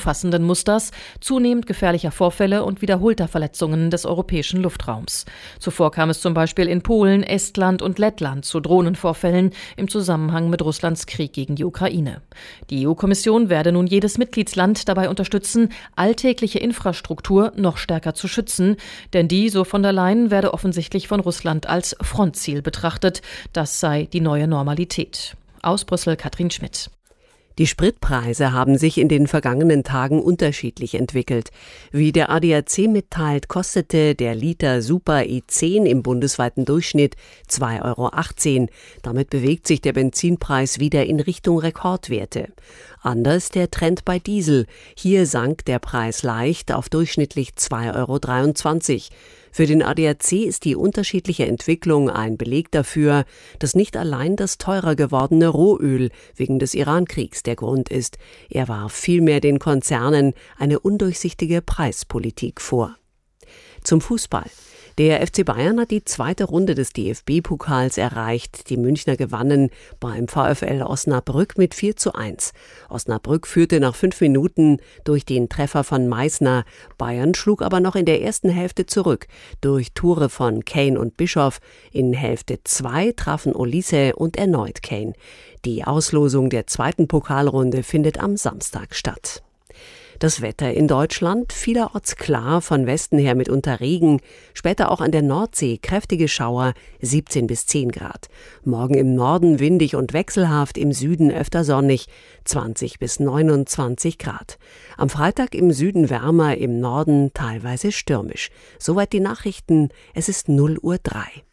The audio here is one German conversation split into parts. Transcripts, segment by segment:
umfassenden Musters zunehmend gefährlicher Vorfälle und wiederholter Verletzungen des europäischen Luftraums. Zuvor kam es zum Beispiel in Polen, Estland und Lettland zu Drohnenvorfällen im Zusammenhang mit Russlands Krieg gegen die Ukraine. Die EU-Kommission werde nun jedes Mitgliedsland dabei unterstützen, alltägliche Infrastruktur noch stärker zu schützen, denn die, so von der Leyen, werde offensichtlich von Russland als Frontziel betrachtet. Das sei die neue Normalität. Aus Brüssel Katrin Schmidt. Die Spritpreise haben sich in den vergangenen Tagen unterschiedlich entwickelt. Wie der ADAC mitteilt, kostete der Liter Super E10 im bundesweiten Durchschnitt 2,18 €. Damit bewegt sich der Benzinpreis wieder in Richtung Rekordwerte. Anders der Trend bei Diesel. Hier sank der Preis leicht auf durchschnittlich 2,23 €. Für den ADAC ist die unterschiedliche Entwicklung ein Beleg dafür, dass nicht allein das teurer gewordene Rohöl wegen des Iran-Kriegs der Grund ist. Er warf vielmehr den Konzernen eine undurchsichtige Preispolitik vor. Zum Fußball. Der FC Bayern hat die zweite Runde des DFB-Pokals erreicht. Die Münchner gewannen beim VfL Osnabrück mit 4:1. Osnabrück führte nach 5 Minuten durch den Treffer von Meissner. Bayern schlug aber noch in der ersten Hälfte zurück durch Tore von Kane und Bischoff. In Hälfte 2 trafen Olise und erneut Kane. Die Auslosung der zweiten Pokalrunde findet am Samstag statt. Das Wetter in Deutschland vielerorts klar, von Westen her mitunter Regen, später auch an der Nordsee kräftige Schauer, 17 bis 10 Grad. Morgen im Norden windig und wechselhaft, im Süden öfter sonnig, 20 bis 29 Grad. Am Freitag im Süden wärmer, im Norden teilweise stürmisch. Soweit die Nachrichten, es ist 0:03 Uhr.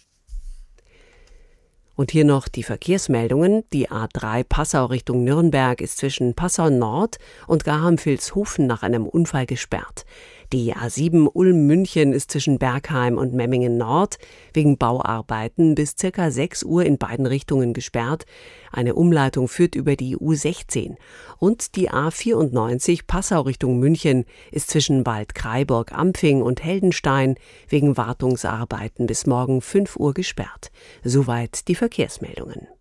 Und hier noch die Verkehrsmeldungen. Die A3 Passau Richtung Nürnberg ist zwischen Passau Nord und Garham-Vilshofen nach einem Unfall gesperrt. Die A7 Ulm-München ist zwischen Bergheim und Memmingen Nord wegen Bauarbeiten bis ca. 6 Uhr in beiden Richtungen gesperrt. Eine Umleitung führt über die U16. Und die A94 Passau Richtung München ist zwischen Bad Kraiburg-Ampfing und Heldenstein wegen Wartungsarbeiten bis morgen 5 Uhr gesperrt. Soweit die Verkehrsmeldungen.